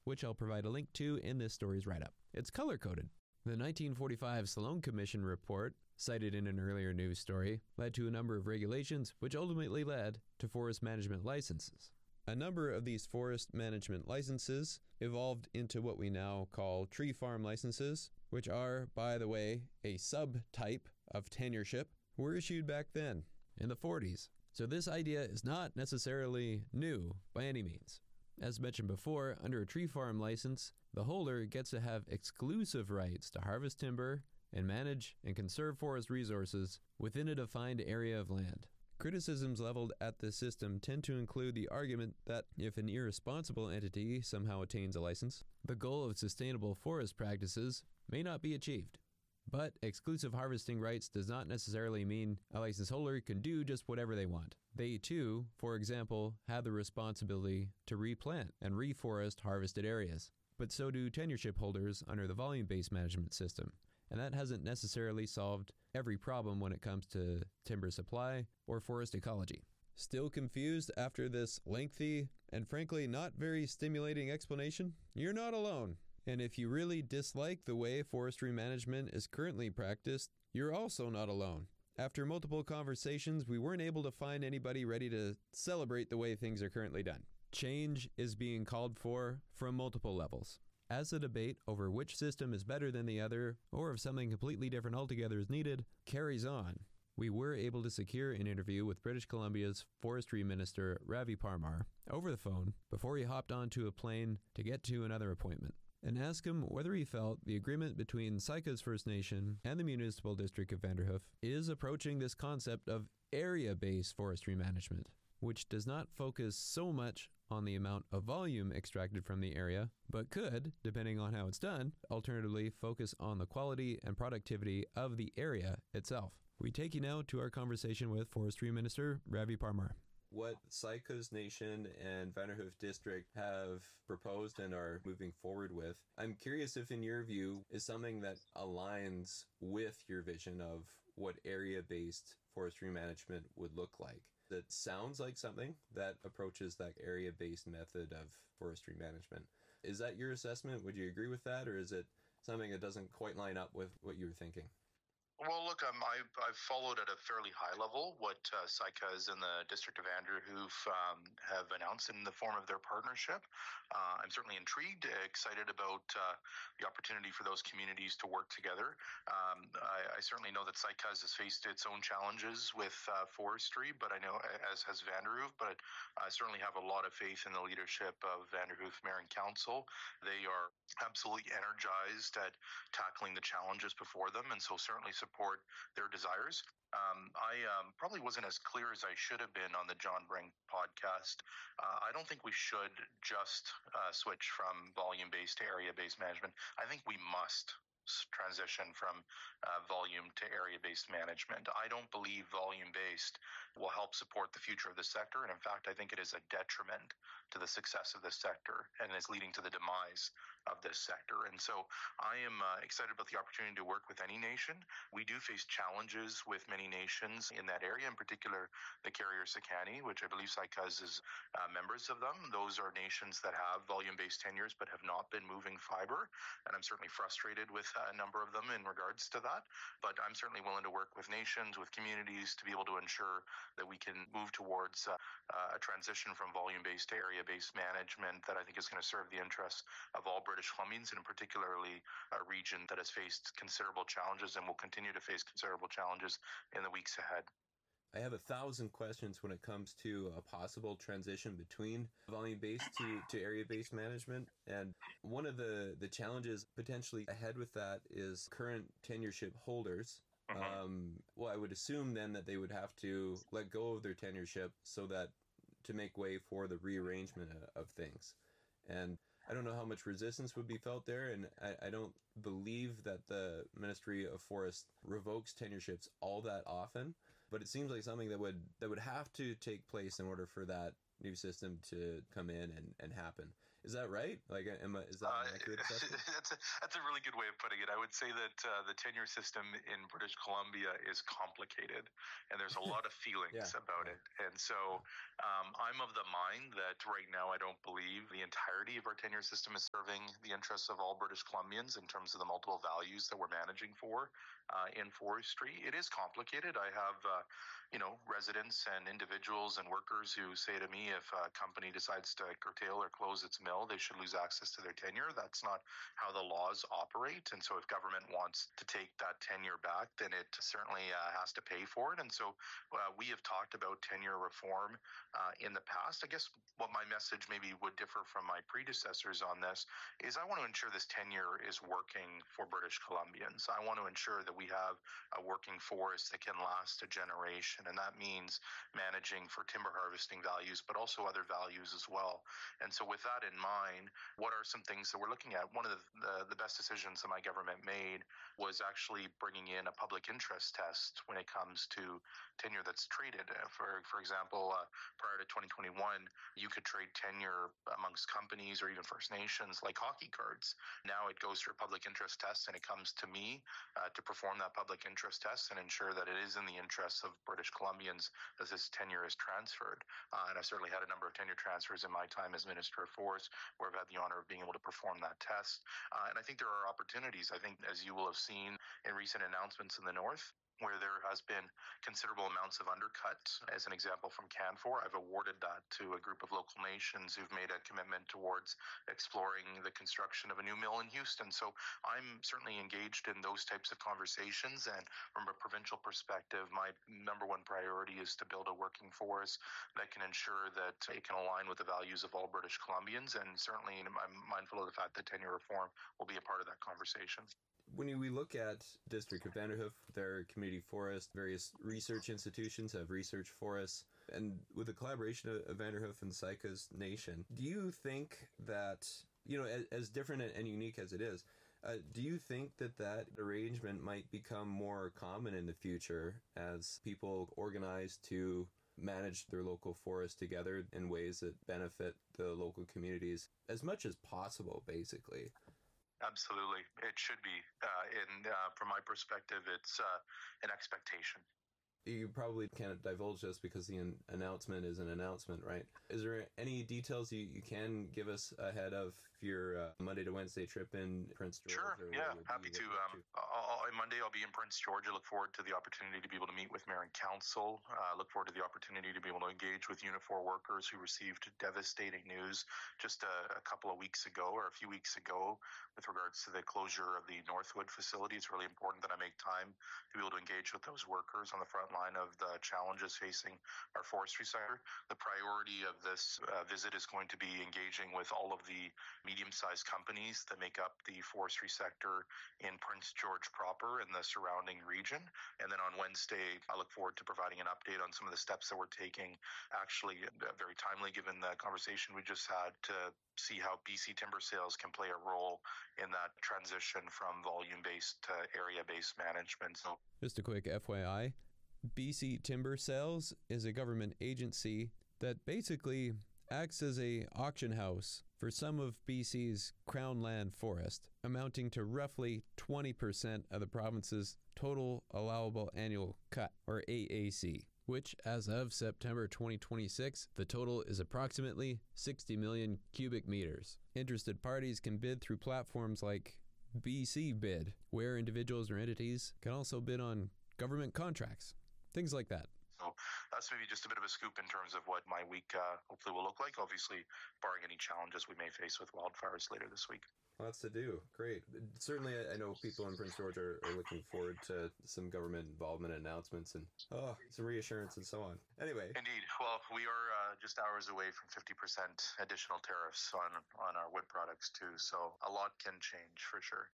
which I'll provide a link to in this story's write-up. It's color-coded. The 1945 Sloan Commission report, cited in an earlier news story, led to a number of regulations which ultimately led to forest management licenses. A number of these forest management licenses evolved into what we now call tree farm licenses, which are, by the way, a subtype of tenureship, were issued back then, in the 40s. So this idea is not necessarily new by any means. As mentioned before, under a tree farm license, the holder gets to have exclusive rights to harvest timber and manage and conserve forest resources within a defined area of land. Criticisms leveled at this system tend to include the argument that if an irresponsible entity somehow attains a license, the goal of sustainable forest practices may not be achieved. But exclusive harvesting rights does not necessarily mean a license holder can do just whatever they want. They too, for example, have the responsibility to replant and reforest harvested areas. But so do tenureship holders under the volume-based management system. And that hasn't necessarily solved every problem when it comes to timber supply or forest ecology. Still confused after this lengthy and frankly not very stimulating explanation? You're not alone. And if you really dislike the way forestry management is currently practiced, you're also not alone. After multiple conversations, we weren't able to find anybody ready to celebrate the way things are currently done. Change is being called for from multiple levels. As the debate over which system is better than the other, or if something completely different altogether is needed, carries on, we were able to secure an interview with British Columbia's Forestry Minister Ravi Parmar over the phone before he hopped onto a plane to get to another appointment, and ask him whether he felt the agreement between Saikas First Nation and the Municipal District of Vanderhoof is approaching this concept of area-based forestry management, which does not focus so much on the amount of volume extracted from the area, but could, depending on how it's done, alternatively focus on the quality and productivity of the area itself. We take you now to our conversation with Forestry Minister Ravi Parmar. What Saikas Nation and Vanderhoof District have proposed and are moving forward with, I'm curious if in your view is something that aligns with your vision of what area-based forestry management would look like. That sounds like something that approaches that area-based method of forestry management. Is that your assessment? Would you agree with that? Or is it something that doesn't quite line up with what you were thinking? Well, look, I've followed at a fairly high level what Saikas and the District of Vanderhoof have announced in the form of their partnership. I'm certainly intrigued, excited about the opportunity for those communities to work together. I certainly know that Saikas has faced its own challenges with forestry, but I know as has Vanderhoof, but I certainly have a lot of faith in the leadership of Vanderhoof Mayor and Council. They are absolutely energized at tackling the challenges before them, and so certainly support their desires. I probably wasn't as clear as I should have been on the John Brink podcast. I don't think we should just switch from volume-based to area-based management. I think we must transition from volume to area-based management. I don't believe volume-based will help support the future of the sector. And in fact, I think it is a detriment to the success of this sector and is leading to the demise of this sector. And so I am excited about the opportunity to work with any nation. We do face challenges with many nations in that area, in particular the Carrier-Sakani, which I believe Saikas is members of them. Those are nations that have volume-based tenures but have not been moving fiber. And I'm certainly frustrated with a number of them in regards to that. But I'm certainly willing to work with nations, with communities to be able to ensure that we can move towards a transition from volume-based to area-based management that I think is going to serve the interests of all British Columbians, and particularly a region that has faced considerable challenges and will continue to face considerable challenges in the weeks ahead. I have 1,000 questions when it comes to a possible transition between volume-based to area-based management. And one of the challenges potentially ahead with that is current tenureship holders. Well, I would assume then that they would have to let go of their tenureship so that to make way for the rearrangement of things. And I don't know how much resistance would be felt there, and I don't believe that the Ministry of Forests revokes tenureships all that often, but it seems like something that would have to take place in order for that new system to come in and happen. Is that right? Like, is that an accurate assessment? That's a really good way of putting it. I would say that the tenure system in British Columbia is complicated, and there's a lot of feelings about it. And so I'm of the mind that right now I don't believe the entirety of our tenure system is serving the interests of all British Columbians in terms of the multiple values that we're managing for in forestry. It is complicated. I have residents and individuals and workers who say to me, if a company decides to curtail or close its mill, they should lose access to their tenure. That's not how the laws operate. And so if government wants to take that tenure back, then it certainly has to pay for it. And so we have talked about tenure reform in the past. I guess what my message maybe would differ from my predecessors on this is I want to ensure this tenure is working for British Columbians. I want to ensure that we have a working forest that can last a generation. And that means managing for timber harvesting values, but also other values as well. And so with that in mind, what are some things that we're looking at? One of the best decisions that my government made was actually bringing in a public interest test when it comes to tenure that's traded. For example, prior to 2021, you could trade tenure amongst companies or even First Nations like hockey cards. Now it goes through a public interest test, and it comes to me to perform that public interest test and ensure that it is in the interests of British Columbians as this tenure is transferred. And I've certainly had a number of tenure transfers in my time as Minister of Forest where I've had the honor of being able to perform that test. And I think there are opportunities. I think, as you will have seen in recent announcements in the North, where there has been considerable amounts of undercut. As an example from Canfor, I've awarded that to a group of local nations who've made a commitment towards exploring the construction of a new mill in Houston. So I'm certainly engaged in those types of conversations. And from a provincial perspective, my number one priority is to build a working forest that can ensure that it can align with the values of all British Columbians. And certainly I'm mindful of the fact that tenure reform will be a part of that conversation. When we look at District of Vanderhoof, their community forest, various research institutions have research forests, and with the collaboration of Vanderhoof and Saikas Nation, do you think that, as different and unique as it is, do you think that arrangement might become more common in the future as people organize to manage their local forest together in ways that benefit the local communities as much as possible, basically? Absolutely. It should be. And from my perspective, it's an expectation. You probably can't divulge this because the announcement is an announcement, right? Is there any details you can give us ahead of your Monday to Wednesday trip in Prince George? Sure, yeah, happy to. Monday I'll be in Prince George. I look forward to the opportunity to be able to meet with Mayor and Council. Look forward to the opportunity to be able to engage with Unifor workers who received devastating news just a couple of weeks ago, or a few weeks ago, with regards to the closure of the Northwood facility. It's really important that I make time to be able to engage with those workers on the front line of the challenges facing our forestry sector. The priority of this visit is going to be engaging with all of the medium-sized companies that make up the forestry sector in Prince George proper and the surrounding region. And then on Wednesday, I look forward to providing an update on some of the steps that we're taking, actually very timely given the conversation we just had, to see how BC Timber Sales can play a role in that transition from volume-based to area-based management. So, just a quick FYI, BC Timber Sales is a government agency that basically acts as a auction house for some of BC's Crown Land forest, amounting to roughly 20% of the province's total allowable annual cut, or AAC, which, as of September 2026, the total is approximately 60 million cubic meters. Interested parties can bid through platforms like BC Bid, where individuals or entities can also bid on government contracts, things like that. So that's maybe just a bit of a scoop in terms of what my week hopefully will look like, obviously barring any challenges we may face with wildfires later this week. Lots to do. Great. Certainly, I know people in Prince George are looking forward to some government involvement announcements and some reassurance and so on. Anyway. Indeed. Well, we are just hours away from 50% additional tariffs on our wood products too, so a lot can change for sure.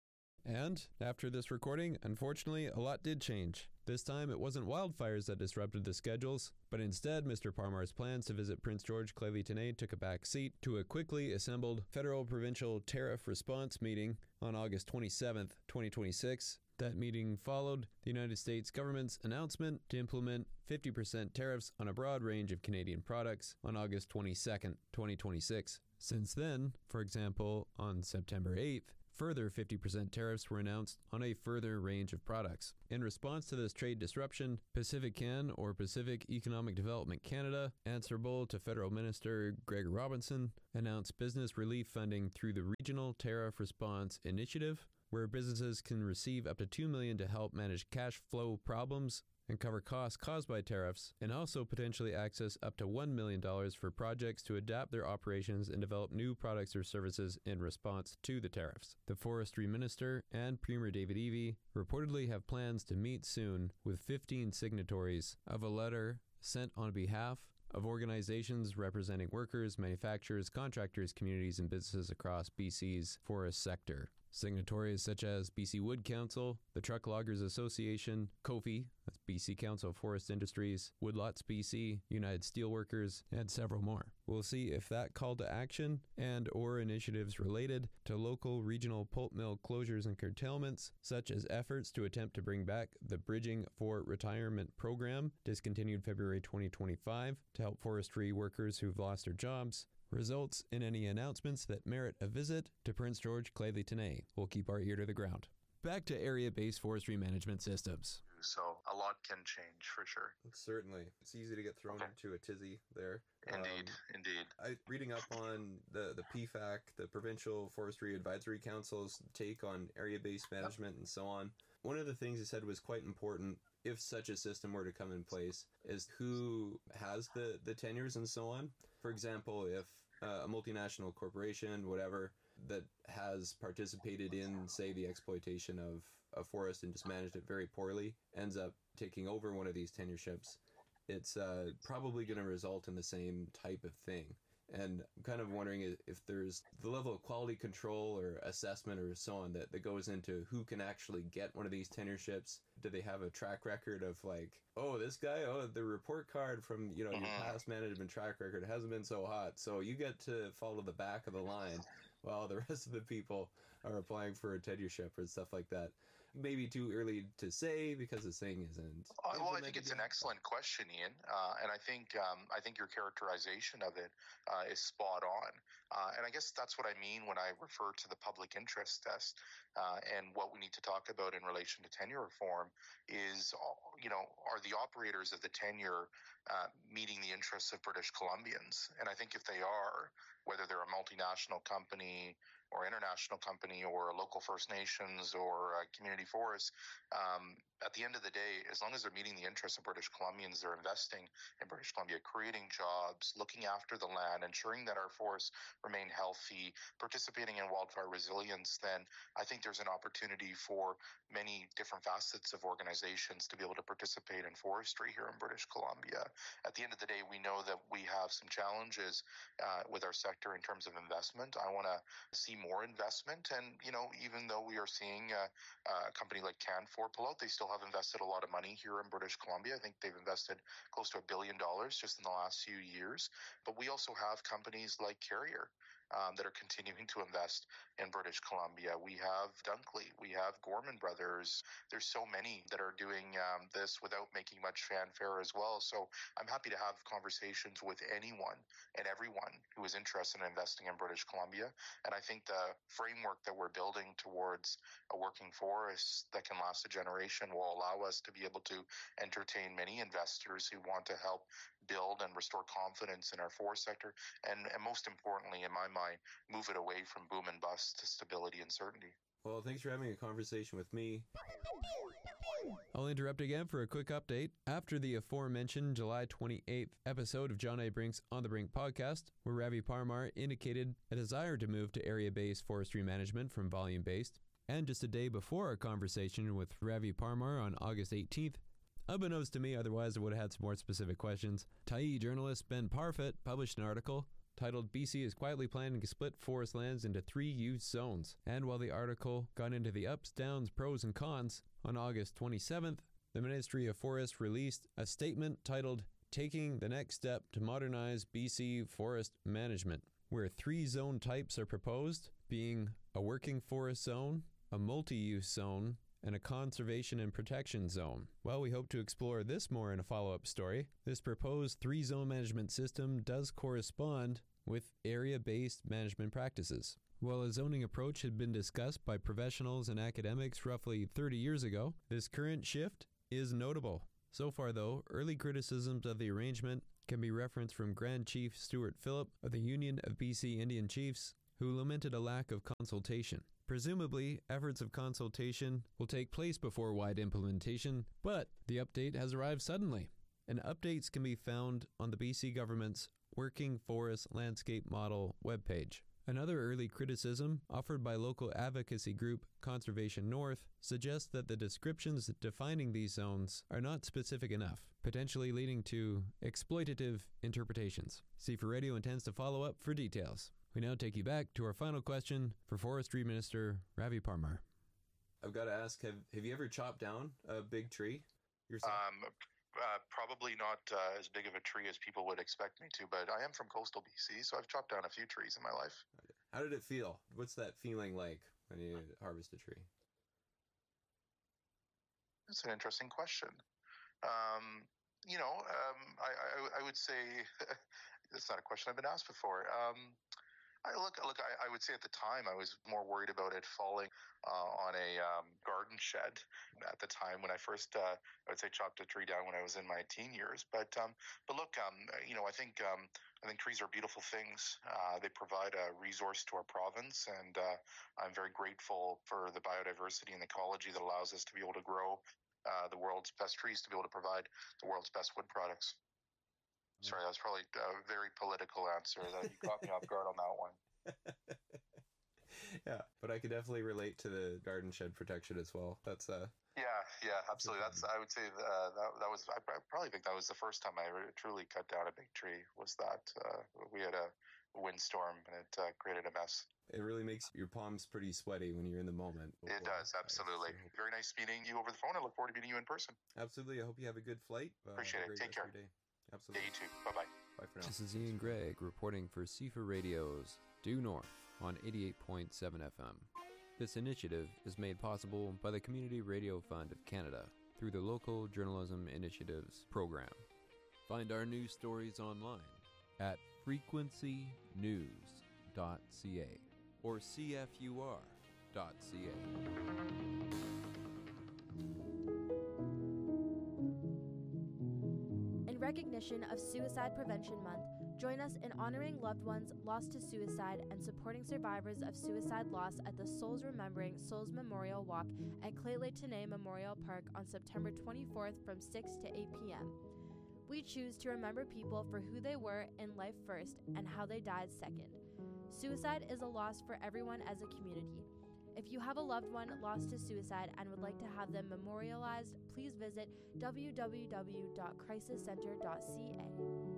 And after this recording, unfortunately, a lot did change. This time, it wasn't wildfires that disrupted the schedules, but instead, Mr. Parmar's plans to visit Prince George Clévis-Thénault took a back seat to a quickly assembled federal-provincial tariff response meeting on August 27th, 2026. That meeting followed the United States government's announcement to implement 50% tariffs on a broad range of Canadian products on August 22nd, 2026. Since then, for example, on September 8th, further 50% tariffs were announced on a further range of products. In response to this trade disruption, Pacific Can, or Pacific Economic Development Canada, answerable to Federal Minister Greg Robinson, announced business relief funding through the Regional Tariff Response Initiative, where businesses can receive up to $2 million to help manage cash flow problems and cover costs caused by tariffs, and also potentially access up to $1 million for projects to adapt their operations and develop new products or services in response to the tariffs. The Forestry Minister and Premier David Eby reportedly have plans to meet soon with 15 signatories of a letter sent on behalf of organizations representing workers, manufacturers, contractors, communities, and businesses across BC's forest sector. Signatories such as BC Wood Council, the Truck Loggers Association, COFI, that's BC Council of Forest Industries, Woodlots BC, United Steelworkers, and several more. We'll see if that call to action and or initiatives related to local regional pulp mill closures and curtailments, such as efforts to attempt to bring back the Bridging for Retirement program, discontinued February 2025, to help forestry workers who've lost their jobs, results in any announcements that merit a visit to Prince George Clay-Tenay. We'll keep our ear to the ground. Back to area-based forestry management systems. So a lot can change for sure. Certainly. It's easy to get thrown into a tizzy there. Indeed. Reading up on the PFAC, the Provincial Forestry Advisory Council's take on area-based management and so on, one of the things he said was quite important, if such a system were to come in place, is who has the tenures and so on. For example, if a multinational corporation, whatever, that has participated in, say, the exploitation of a forest and just managed it very poorly, ends up taking over one of these tenureships, it's probably going to result in the same type of thing. And I'm kind of wondering if there's the level of quality control or assessment or so on that goes into who can actually get one of these tenureships. Do they have a track record of like, oh, this guy, the report card from, your past management track record hasn't been so hot, so you get to follow the back of the line while the rest of the people are applying for a tenureship and stuff like that. Maybe too early to say because this thing isn't. Well, I think it's an excellent question, Ian, and I think your characterization of it is spot on. And I guess that's what I mean when I refer to the public interest test. And what we need to talk about in relation to tenure reform is, are the operators of the tenure meeting the interests of British Columbians? And I think if they are, whether they're a multinational company or international company or a local First Nations or a community forest, at the end of the day, as long as they're meeting the interests of British Columbians, they're investing in British Columbia, creating jobs, looking after the land, ensuring that our forests remain healthy, participating in wildfire resilience, then I think there's an opportunity for many different facets of organizations to be able to participate in forestry here in British Columbia. At the end of the day, we know that we have some challenges with our sector in terms of investment. I want to see more investment, and even though we are seeing a company like Canfor pull out, they still have invested a lot of money here in British Columbia. I think they've invested close to $1 billion just in the last few years. But we also have companies like Carrier that are continuing to invest in British Columbia. We have Dunkley, we have Gorman Brothers. There's so many that are doing this without making much fanfare as well. So I'm happy to have conversations with anyone and everyone who is interested in investing in British Columbia. And I think the framework that we're building towards a working forest that can last a generation will allow us to be able to entertain many investors who want to help build and restore confidence in our forest sector, and most importantly, in my mind, move it away from boom and bust to stability and certainty. Well, thanks for having a conversation with me. I'll interrupt again for a quick update. After the aforementioned July 28th episode of John A. Brink's On the Brink podcast, where Ravi Parmar indicated a desire to move to area-based forestry management from volume-based, and just a day before our conversation with Ravi Parmar on August 18th, unbeknownst to me, otherwise I would have had some more specific questions, Tyee journalist Ben Parfitt published an article titled BC is quietly planning to split forest lands into 3 use zones. And while the article got into the ups, downs, pros, and cons, on August 27th, the Ministry of Forests released a statement titled Taking the Next Step to Modernize BC Forest Management, where 3 zone types are proposed, being a working forest zone, a multi-use zone, and a conservation and protection zone. Well, we hope to explore this more in a follow-up story. This proposed 3-zone management system does correspond with area-based management practices. While a zoning approach had been discussed by professionals and academics roughly 30 years ago, this current shift is notable. So far, though, early criticisms of the arrangement can be referenced from Grand Chief Stuart Phillip of the Union of BC Indian Chiefs, who lamented a lack of consultation. Presumably, efforts of consultation will take place before wide implementation, but the update has arrived suddenly. And updates can be found on the BC government's Working Forest Landscape Model webpage. Another early criticism, offered by local advocacy group Conservation North, suggests that the descriptions defining these zones are not specific enough, potentially leading to exploitative interpretations. C4 Radio intends to follow up for details. We now take you back to our final question for Forestry Minister Ravi Parmar. I've got to ask, have you ever chopped down a big tree yourself? Probably not as big of a tree as people would expect me to, but I am from coastal BC, so I've chopped down a few trees in my life. How did it feel? What's that feeling like when you harvest a tree? That's an interesting question. I would say that's not a question I've been asked before. I would say at the time I was more worried about it falling on a garden shed at the time when I first, I would say, chopped a tree down when I was in my teen years. But look, I think trees are beautiful things. They provide a resource to our province, and I'm very grateful for the biodiversity and ecology that allows us to be able to grow the world's best trees, to be able to provide the world's best wood products. Sorry, that was probably a very political answer. You caught me off guard on that one. Yeah, but I could definitely relate to the garden shed protection as well. That's yeah, absolutely. I would say that was. I probably think that was the first time I truly cut down a big tree. Was that we had a windstorm and it created a mess. It really makes your palms pretty sweaty when you're in the moment. It does, absolutely. Very nice meeting you over the phone. I look forward to meeting you in person. Absolutely. I hope you have a good flight. Appreciate it. Take care. Absolutely. Yeah, you too. Bye-bye. Bye for now. This is Ian Gregg reporting for C4 Radio's Due North on 88.7 FM. This initiative is made possible by the Community Radio Fund of Canada through the Local Journalism Initiatives program. Find our news stories online at frequencynews.ca or cfur.ca. In recognition of Suicide Prevention Month, join us in honoring loved ones lost to suicide and supporting survivors of suicide loss at the Souls Remembering Souls Memorial Walk at Clayton Memorial Park on September 24th from 6 to 8 p.m. We choose to remember people for who they were in life first and how they died second. Suicide is a loss for everyone as a community. If you have a loved one lost to suicide and would like to have them memorialized, please visit www.crisiscenter.ca.